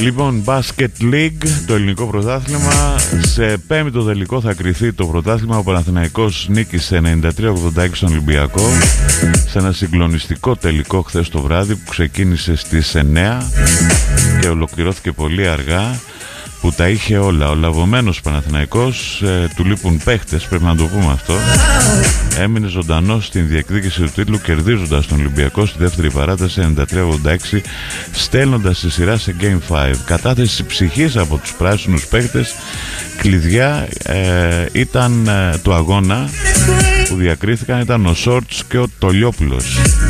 Λοιπόν, Basket League, το ελληνικό πρωτάθλημα. Σε πέμπτο τελικό θα κριθεί το πρωτάθλημα. Ο Παναθηναϊκός νίκησε 93-86 στον Ολυμπιακό σε ένα συγκλονιστικό τελικό χθες το βράδυ που ξεκίνησε στις 9 και ολοκληρώθηκε πολύ αργά, που τα είχε όλα. Ο λαβωμένος Παναθηναϊκός, του λείπουν παίχτες, πρέπει να το πούμε αυτό, έμεινε ζωντανός στην διεκδίκηση του τίτλου, κερδίζοντας τον Ολυμπιακό στη δεύτερη παράταση 93-86, στέλνοντας τη σειρά σε Game 5. Κατάθεση ψυχής από τους πράσινους παίχτες. Κλειδιά ήταν του αγώνα που διακρίθηκαν, ήταν ο Σόρτς και ο Τολιόπουλος.